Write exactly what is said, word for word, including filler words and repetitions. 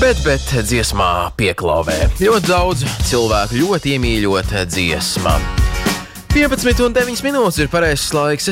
Bet, bet dziesmā pieklauvē. Ļoti daudz cilvēku ļoti iemīļot dziesmā. vienpadsmit un deviņas minūtes ir pareizs laiks.